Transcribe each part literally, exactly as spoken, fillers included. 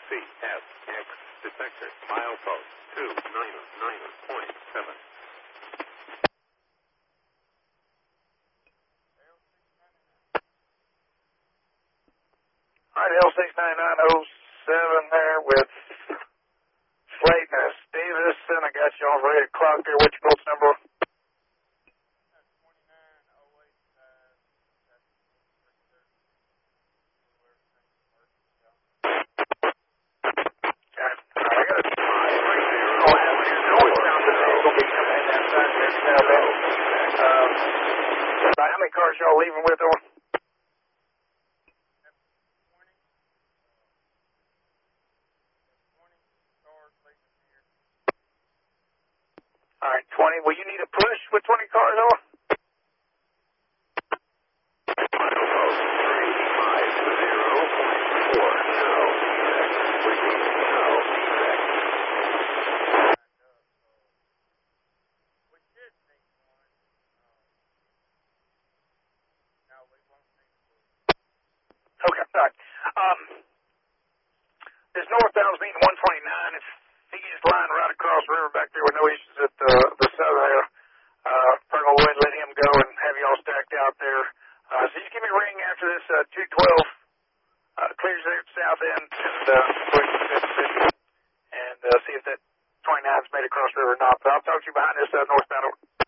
C S X detector, milepost two nine nine point seven. All right, L six nine nine oh seven there with Slayton S. Stevenson. I got you on ready to clock there. What's your boat's number? How many cars y'all leaving with, or? All right, twenty. Will you need a push with twenty cars, or? Okay, all right. Um, this northbound's meeting one twenty-nine. It's easiest line right across the river back there with no issues at the, the southern there. Uh, we're going to go ahead and let him go and have you all stacked out there. Uh, so just give me a ring after this uh, two twelve uh, clears there at the south end and, uh, and uh, see if that twenty-nine's made it across the river or not. But I'll talk to you behind this uh, northbound.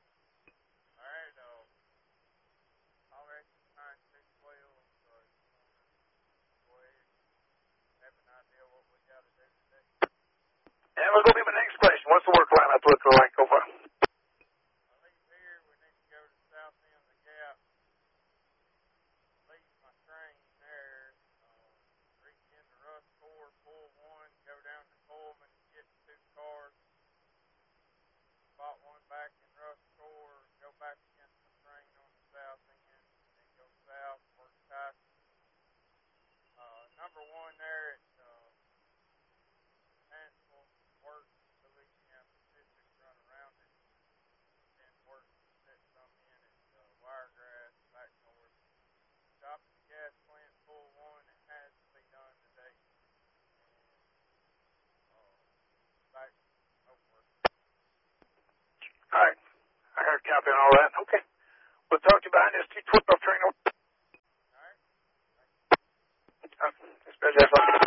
And we'll go to my next question. What's the work line I look like over? I leave here. We need to go to the south end of the gap. Leave my train there. Uh, reach into Russ four, pull one, go down to Coleman, get two cars. Spot one back in Russ four, go back against my train on the south end, then go south, work Tyson. Uh, number one there at uh, Hansel. Work Louisiana Pacific, run around it, then work, set some in at uh, Wiregrass, back north. Stop at the gas plant, pull one, it has to be done today, and uh, back over. All right, I heard copy on all that. Okay, we'll talk to you behind this two twelve train. All right, thanks. Uh,